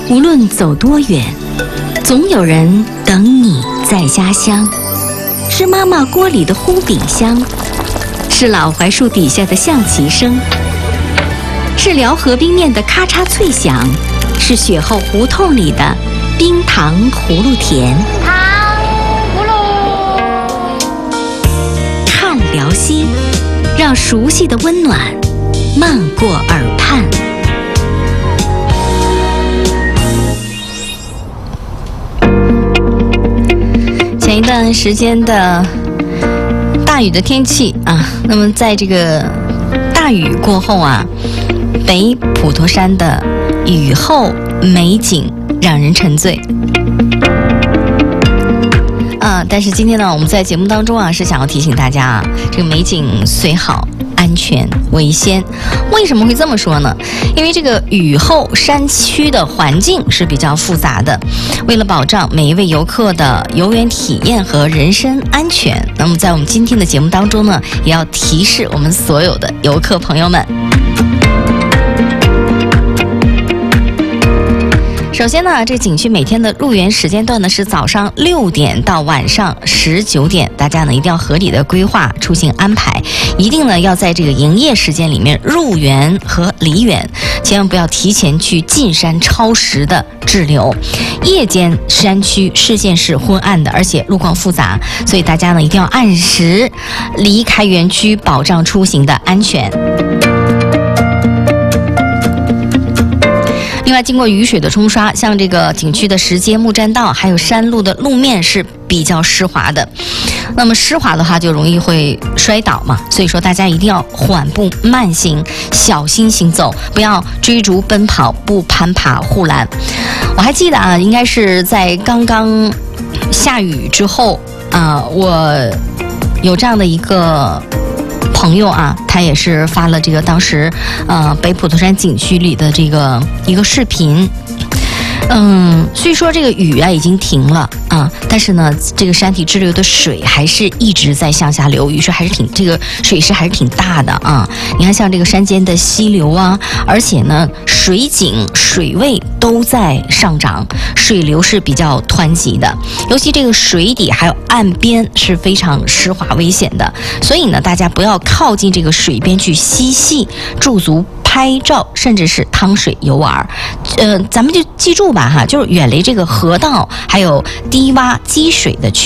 无论走多远，总有人等你在家乡。是妈妈锅里的烘饼香，是老槐树底下的象棋声，是辽河冰面的咔嚓脆响，是雪后胡同里的冰糖葫芦甜。 糖葫芦， 看辽西，让熟悉的温暖漫过耳畔。前一段时间的大雨的天气啊，那么在这个大雨过后啊，北普陀山的雨后美景让人沉醉。但是今天呢，我们在节目当中啊，是想要提醒大家啊，这个美景虽好，安全为先。为什么会这么说呢？因为这个雨后山区的环境是比较复杂的，为了保障每一位游客的游园体验和人身安全，那么在我们今天的节目当中呢，也要提示我们所有的游客朋友们。首先呢，这景区每天的入园时间段呢是早上6点到晚上19点，大家呢一定要合理的规划出行安排，一定呢要在这个营业时间里面入园和离园，千万不要提前去进山超时的滞留。夜间山区视线是昏暗的，而且路况复杂，所以大家呢一定要按时离开园区，保障出行的安全。另外，经过雨水的冲刷，像这个景区的石阶、木栈道，还有山路的路面是比较湿滑的。那么湿滑的话，就容易会摔倒嘛。所以说，大家一定要缓步慢行，小心行走，不要追逐奔跑，不攀爬护栏。我还记得啊，应该是在刚刚下雨之后我有这样的一个朋友啊，他也是发了这个当时北普陀山景区里的这个一个视频。虽说这个雨啊已经停了啊，但是呢，这个山体支流的水还是一直在向下流，雨水还是这个水势还是挺大的啊。你看，像这个山间的溪流啊，而且呢，水景水位都在上涨，水流是比较湍急的，尤其这个水底还有岸边是非常湿滑危险的，所以呢，大家不要靠近这个水边去嬉戏驻足拍照，甚至是趟水游玩。咱们就记住吧哈，就是远离这个河道还有低洼积水的区域。